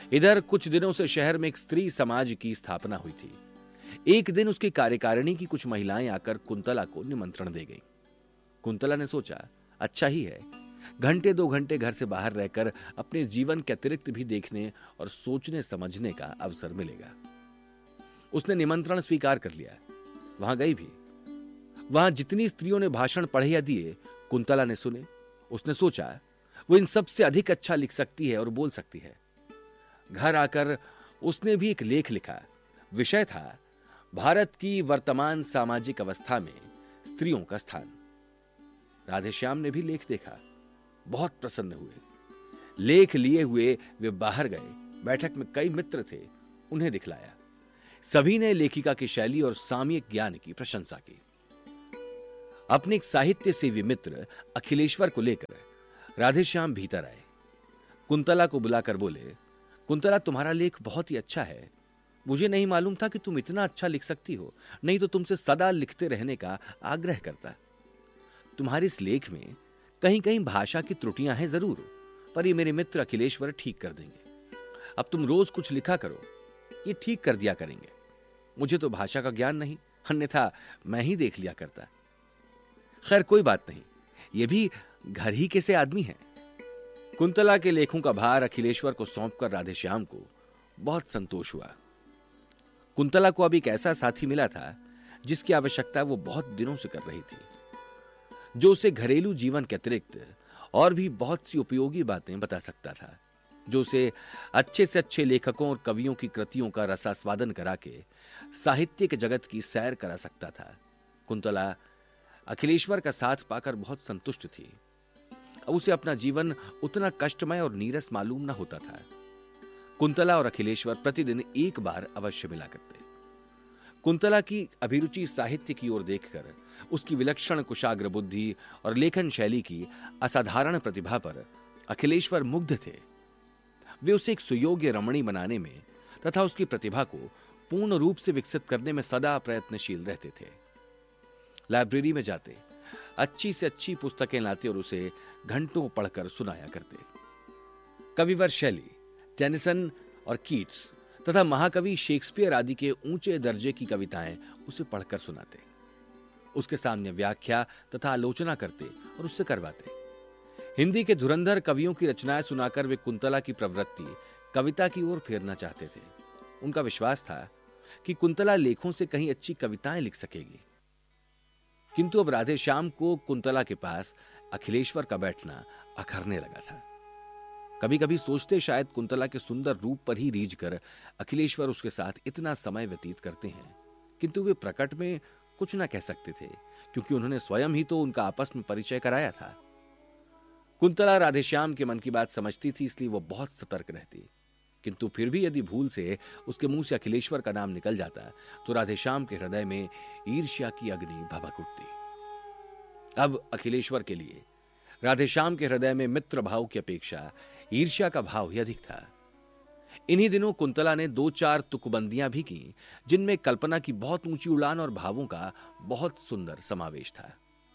इधर कुछ दिनों से शहर में एक स्त्री समाज की स्थापना हुई थी। एक दिन उसकी कार्यकारिणी की कुछ महिलाएं आकर कुंतला को निमंत्रण दे गईं। कुंतला ने सोचा, अच्छा ही है, घंटे 2 घंटे घर से बाहर रहकर अपने जीवन के अतिरिक्त भी देखने और सोचने समझने का अवसर मिलेगा। उसने निमंत्रण स्वीकार कर लिया, वहां गई भी। वहां जितनी स्त्रियों ने भाषण पढ़े या दिए, कुंतला ने सुने। उसने सोचा वो इन सब से अधिक अच्छा लिख सकती है और बोल सकती है। घर आकर उसने भी एक लेख लिखा। विषय था भारत की वर्तमान सामाजिक अवस्था में स्त्रियों का स्थान। राधेश्याम ने भी लेख देखा, बहुत प्रसन्न हुए। लेख लिए हुए वे बाहर गए। बैठक में कई मित्र थे, उन्हें दिखलाया। सभी ने लेखिका की शैली और सामयिक ज्ञान की प्रशंसा की। अपने एक साहित्य सेवी मित्र अखिलेश्वर को लेकर राधेश्याम भीतर आए। कुंतला को बुलाकर बोले, कुंतला, तुम्हारा लेख बहुत ही अच्छा है। मुझे नहीं मालूम था कि तुम इतना अच्छा लिख सकती हो, नहीं तो तुमसे सदा लिखते रहने का आग्रह करता। तुम्हारे इस लेख में कहीं कहीं भाषा की त्रुटियां हैं जरूर, पर ये मेरे मित्र अखिलेश्वर ठीक कर देंगे। अब तुम रोज कुछ लिखा करो, ये ठीक कर दिया करेंगे। मुझे तो भाषा का ज्ञान नहीं, अन्यथा मैं ही देख लिया करता। खैर कोई बात नहीं, ये भी घर ही के से आदमी हैं। कुंतला के लेखों का भार अखिलेश्वर को सौंपकर राधेश्याम को बहुत संतोष हुआ। कुंतला को अब एक ऐसा साथी मिला था जिसकी आवश्यकता वो बहुत दिनों से कर रही थी, जो उसे घरेलू जीवन के अतिरिक्त और भी बहुत सी उपयोगी बातें बता सकता था, जो उसे अच्छे से अच्छे लेखकों और कवियों की कृतियों का रसास्वादन करा के साहित्य के जगत की सैर करा सकता था। कुंतला अखिलेश्वर का साथ पाकर बहुत संतुष्ट थी। अब उसे अपना जीवन उतना कष्टमय और नीरस मालूम न होता था। कुंतला और अखिलेश्वर प्रतिदिन एक बार अवश्य मिला करते। कुंतला की अभिरुचि साहित्य की ओर देखकर, उसकी विलक्षण कुशाग्र बुद्धि और लेखन शैली की असाधारण प्रतिभा पर अखिलेश्वर मुग्ध थे। वे उसे एक सुयोग्य रमणी बनाने में तथा उसकी प्रतिभा को पूर्ण रूप से विकसित करने में सदा प्रयत्नशील रहते थे। लाइब्रेरी में जाते, अच्छी से अच्छी पुस्तकें लाते और उसे घंटों पढ़कर सुनाया करते। कविवर शैली, टेनिसन और कीट्स तथा महाकवि शेक्सपियर आदि के ऊंचे दर्जे की कविताएं उसे पढ़कर सुनाते। उसके सामने व्याख्या तथा आलोचना करते और उससे करवाते। हिंदी के धुरंधर कवियों की रचनाएं सुनाकर वे कुंतला की प्रवृत्ति कविता की ओर फेरना चाहते थे। उनका विश्वास था कि कुंतला लेखों से कहीं अच्छी कविताएं लिख सकेगी। किंतु अब राधेश्याम को कुंतला के पास अखिलेश्वर का बैठना अखरने लगा था। कभी कभी सोचते शायद कुंतला के सुंदर रूप पर ही रीझ कर अखिलेश्वर उसके साथ इतना समय व्यतीत करते हैं, किंतु वे प्रकट में कुछ न कह सकते थे, क्योंकि उन्होंने स्वयं ही तो उनका आपस में परिचय कराया था। कुंतला राधेश्याम के मन की बात समझती थी, इसलिए वो बहुत सतर्क रहती। किंतु फिर भी यदि भूल से उसके मुंह से अखिलेश्वर का नाम निकल जाता तो राधेश्याम के हृदय में ईर्ष्या की अग्नि भभक उठती। अब अखिलेश्वर के लिए राधेश्याम के हृदय में मित्र भाव की अपेक्षा ईर्ष्या का भाव ही अधिक था। इन्हीं दिनों कुंतला ने 2-4 तुकबंदियां भी की, जिनमें कल्पना की बहुत ऊंची उड़ान और भावों का बहुत सुंदर समावेश था।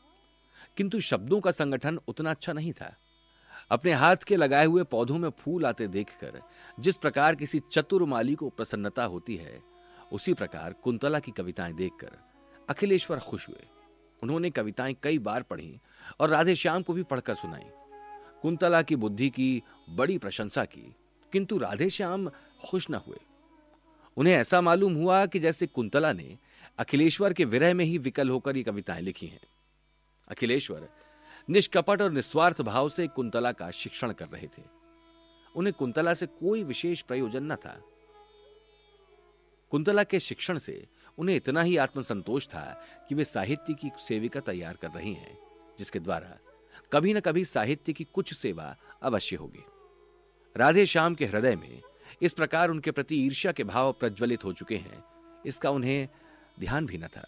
किंतु शब्दों का संगठन उतना अच्छा नहीं था। अपने हाथ के लगाए हुए पौधों में फूल आते देखकर जिस प्रकार किसी चतुर माली को प्रसन्नता होती है, उसी प्रकार कुंतला की कविताएं देखकर अखिलेश्वर खुश हुए। उन्होंने कविताएं कई बार पढ़ी और राधेश्याम को भी पढ़कर सुनाई। कुंतला की बुद्धि की बड़ी प्रशंसा की, किंतु राधेश्याम खुश न हुए। उन्हें ऐसा मालूम हुआ कि जैसे कुंतला ने अखिलेश्वर के विरह में ही विकल होकर ये कविताएं लिखी हैं। अखिलेश्वर निष्कपट और निस्वार्थ भाव से कुंतला का शिक्षण कर रहे थे। उन्हें कुंतला से कोई विशेष प्रयोजन न था। कुंतला के शिक्षण से उन्हें इतना ही आत्मसंतोष था कि वे साहित्य की सेविका तैयार कर रही हैं, जिसके द्वारा कभी न कभी साहित्य की कुछ सेवा अवश्य होगी। राधेश्याम के हृदय में इस प्रकार उनके प्रति ईर्ष्या के भाव प्रज्वलित हो चुके हैं, इसका उन्हें ध्यान भी न था।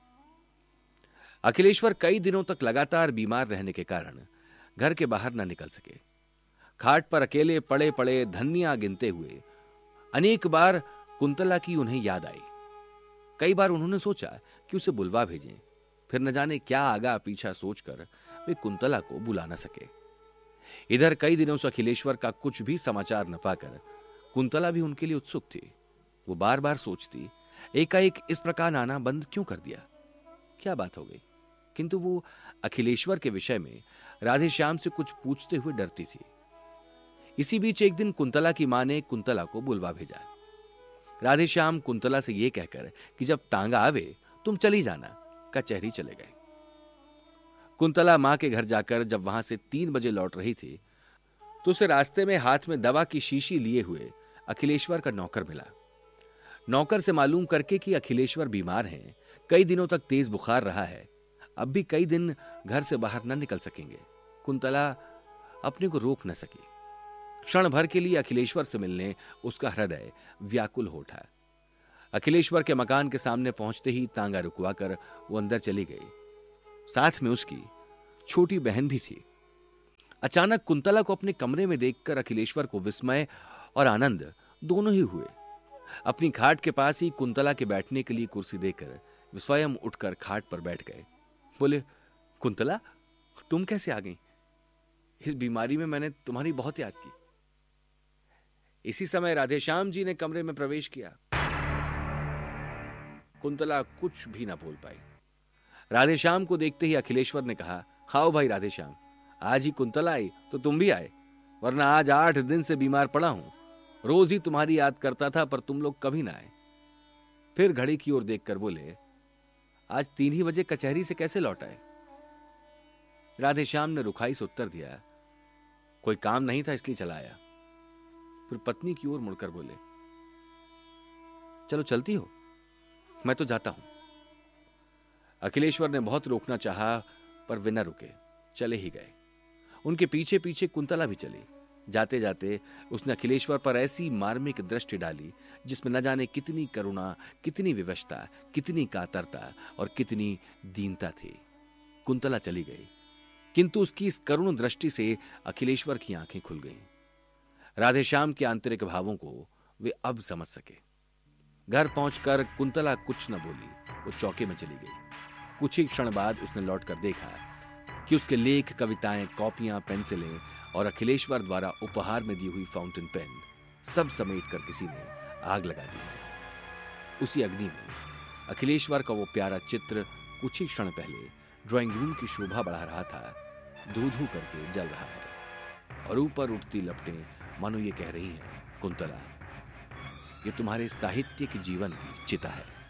अखिलेश्वर कई दिनों तक लगातार बीमार रहने के कारण घर के बाहर न निकल सके। खाट पर अकेले पड़े पड़े धन्नियां गिनते हुए अनेक बार कुंतला की उन्हें याद आई। कई बार उन्होंने सोचा कि उसे बुलवा भेजें, फिर न जाने क्या आगा पीछा सोचकर वे कुंतला को बुला न सके। इधर कई दिनों से अखिलेश्वर का कुछ भी समाचार न पाकर कुंतला भी उनके लिए उत्सुक थी। वो बार बार सोचती, एकाएक इस प्रकार आना बंद क्यों कर दिया, क्या बात हो गई। किंतु वो अखिलेश्वर के विषय में राधेश्याम से कुछ पूछते हुए डरती थी। इसी बीच एक दिन कुंतला की मां ने कुंतला को बुलवा भेजा। राधेश्याम कुंतला से यह कहकर कि जब तांगा आवे तुम चली जाना, कचहरी चले गए। कुंतला मां के घर जाकर जब वहां से 3 बजे लौट रही थी तो उसे रास्ते में हाथ में दवा की शीशी लिए हुए अखिलेश्वर का नौकर मिला। नौकर से मालूम करके कि अखिलेश्वर बीमार हैं, कई दिनों तक तेज बुखार रहा है, अब भी कई दिन घर से बाहर न निकल सकेंगे। कुंतला अपने को रोक न सकी। क्षण भर के लिए अखिलेश्वर से मिलने उसका हृदय व्याकुल हो उठा। अखिलेश्वर के मकान के सामने पहुंचते ही तांगा रुकवाकर वो अंदर चली गई। साथ में उसकी छोटी बहन भी थी। अचानक कुंतला को अपने कमरे में देखकर अखिलेश्वर को विस्मय और आनंद दोनों ही हुए। अपनी खाट के पास ही कुंतला के बैठने के लिए कुर्सी देकर वे स्वयं उठकर खाट पर बैठ गए। बोले, कुंतला तुम कैसे आ गई? इस बीमारी में मैंने तुम्हारी बहुत याद की। इसी समय राधेश्याम जी ने कमरे में प्रवेश किया। कुंतला कुछ भी ना बोल पाई। राधेश्याम को देखते ही अखिलेश्वर ने कहा, आओ भाई राधेश्याम, आज ही कुंतला आई तो तुम भी आए, वरना आज 8 दिन से बीमार पड़ा हूं। रोज ही तुम्हारी याद करता था पर तुम लोग कभी ना आए। फिर घड़ी की ओर देखकर बोले, आज 3 ही बजे कचहरी से कैसे लौट आए? राधेश्याम ने रुखाई से उत्तर दिया, कोई काम नहीं था इसलिए चला आया। फिर पत्नी की ओर मुड़कर बोले, चलो चलती हो, मैं तो जाता हूं। अखिलेश्वर ने बहुत रोकना चाहा पर वे न रुके, चले ही गए। उनके पीछे पीछे कुंतला भी चली। जाते जाते उसने अखिलेश्वर पर ऐसी मार्मिक दृष्टि डाली जिसमें न जाने कितनी करुणा, कितनी विवशता, कितनी कातरता और कितनी दीनता थी। कुंतला चली गई, किंतु उसकी इस करुण दृष्टि से अखिलेश्वर की आंखें खुल गईं। राधेश्याम के आंतरिक भावों को वे अब समझ सके। घर पहुंचकर कुंतला कुछ न बोली, वो चौके में चली गई। कुछ ही क्षण बाद उसने लौटकर देखा कि उसके लेख, कविताएं, कॉपियां, पेंसिलें और अखिलेश्वर द्वारा उपहार में दी हुई फाउंटेन पेन सब समेट कर किसी ने आग लगा दी। उसी अग्नि में अखिलेश्वर का वो प्यारा चित्र कुछ ही क्षण पहले ड्राइंग रूम की शोभा बढ़ा रहा था, धू धू करके जल रहा है। और ऊपर उठती लपटें मानो ये कह रही हैं, कुंतला, ये तुम्हारे साहित्यिक जीवन की चिता है।